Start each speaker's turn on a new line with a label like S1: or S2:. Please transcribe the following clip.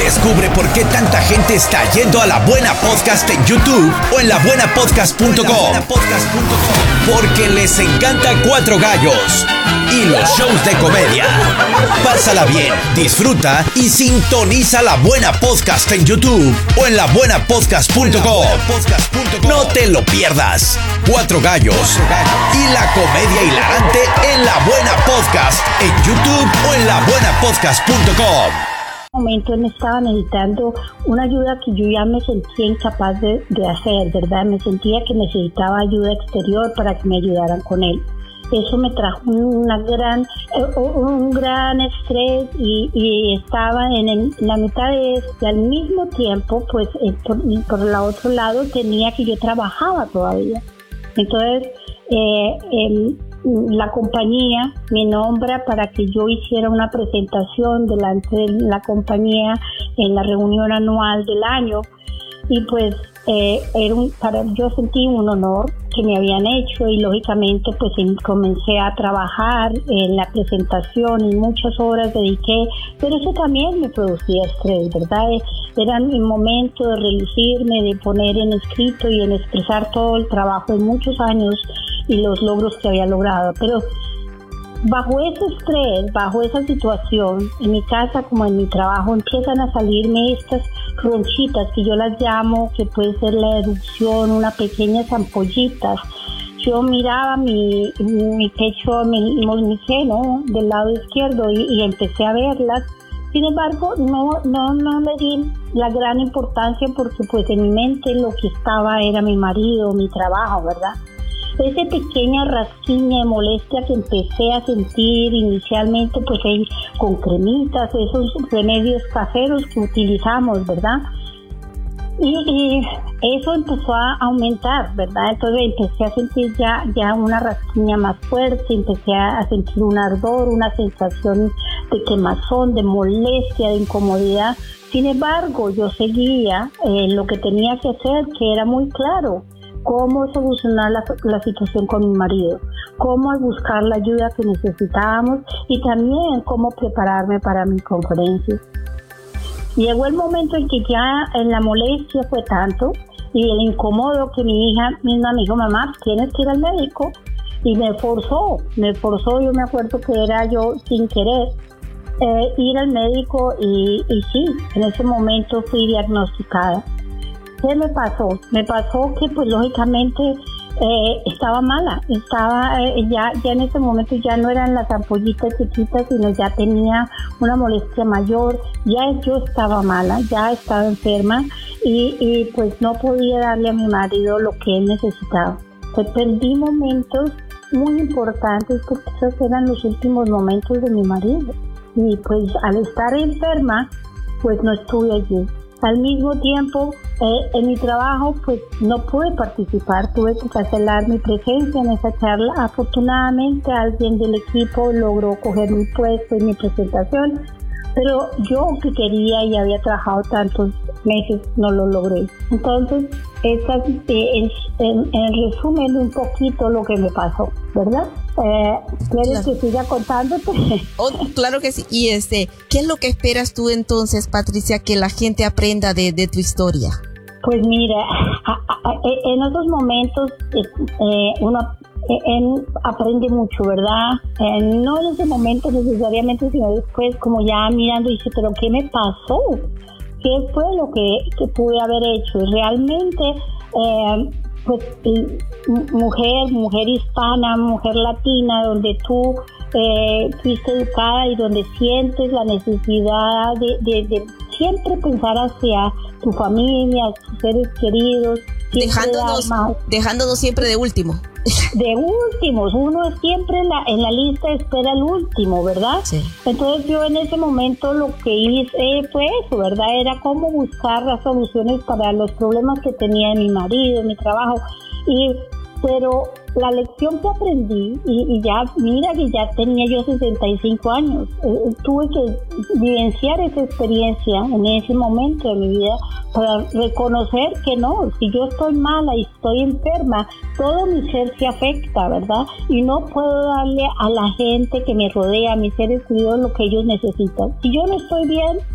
S1: Descubre por qué tanta gente está yendo a La Buena Podcast en YouTube o en labuenapodcast.com. Porque les encanta Cuatro Gallos y los shows de comedia. Pásala bien, disfruta y sintoniza La Buena Podcast en YouTube o en labuenapodcast.com. No te lo pierdas. Cuatro Gallos y la comedia hilarante en La Buena Podcast en YouTube o en labuenapodcast.com.
S2: Momento me estaba necesitando una ayuda que yo ya me sentía incapaz de hacer, ¿verdad? Me sentía que necesitaba ayuda exterior para que me ayudaran con él. Eso me trajo un gran estrés y estaba en la mitad de eso. Y al mismo tiempo, pues por el otro lado tenía que yo trabajaba todavía. Entonces, la compañía me nombra para que yo hiciera una presentación delante de la compañía en la reunión anual del año y pues yo sentí un honor que me habían hecho y lógicamente pues comencé a trabajar en la presentación y muchas horas dediqué, pero eso también me producía estrés, ¿verdad? Era mi momento de relucirme, de poner en escrito y en expresar todo el trabajo de muchos años y los logros que había logrado, pero bajo ese estrés, bajo esa situación, en mi casa como en mi trabajo, empiezan a salirme estas ronchitas que yo las llamo, que puede ser la erupción, unas pequeñas ampollitas. Yo miraba mi pecho, mi seno del lado izquierdo y empecé a verlas. Sin embargo, no le di la gran importancia porque pues en mi mente lo que estaba era mi marido, mi trabajo, ¿verdad? Esa pequeña rasquiña de molestia que empecé a sentir inicialmente pues con cremitas, esos remedios caseros que utilizamos, ¿verdad? Y eso empezó a aumentar, ¿verdad? Entonces empecé a sentir ya una rasquiña más fuerte, empecé a sentir un ardor, una sensación de quemazón, de molestia, de incomodidad. Sin embargo, yo seguía lo que tenía que hacer, que era muy claro. Cómo solucionar la situación con mi marido, cómo buscar la ayuda que necesitábamos y también cómo prepararme para mi conferencia. Llegó el momento en que ya la molestia fue tanto y el incómodo que mi hija misma me dijo, mamá, tienes que ir al médico, y me forzó, yo me acuerdo que era yo sin querer ir al médico y sí, en ese momento fui diagnosticada. ¿Qué me pasó? Me pasó que pues lógicamente estaba mala, ya en ese momento ya no eran las ampollitas chiquitas, sino ya tenía una molestia mayor, ya yo estaba mala, ya estaba enferma y pues no podía darle a mi marido lo que él necesitaba. Pues perdí momentos muy importantes porque esos eran los últimos momentos de mi marido y pues al estar enferma pues no estuve allí. Al mismo tiempo, en mi trabajo, pues no pude participar, tuve que cancelar mi presencia en esa charla. Afortunadamente, alguien del equipo logró coger mi puesto en mi presentación, pero yo que quería y había trabajado tantos meses, no lo logré. Entonces, esta es en resumen un poquito lo que me pasó, ¿verdad? ¿Quieres que siga contándote?
S3: Oh, claro que sí. Y ¿qué es lo que esperas tú entonces, Patricia, que la gente aprenda de tu historia?
S2: Pues mira, en esos momentos uno aprende mucho, ¿verdad? No en ese momento necesariamente, sino después como ya mirando y dice, pero ¿qué me pasó? ¿Qué fue lo que pude haber hecho? Realmente, pues mujer hispana, mujer latina, donde tú fuiste educada y donde sientes la necesidad de siempre pensar hacia tu familia, tus seres queridos,
S3: dejándonos siempre de último.
S2: De últimos, uno siempre en la lista espera el último, ¿verdad?
S3: Sí.
S2: Entonces yo en ese momento lo que hice fue eso, ¿verdad? Era cómo buscar las soluciones para los problemas que tenía mi marido, en mi trabajo, pero la lección que aprendí, y ya, mira que ya tenía yo 65 años, tuve que vivenciar esa experiencia en ese momento de mi vida para reconocer que no, si yo estoy mala y estoy enferma, todo mi ser se afecta, ¿verdad? Y no puedo darle a la gente que me rodea, a mis seres queridos, lo que ellos necesitan. Si yo no estoy bien,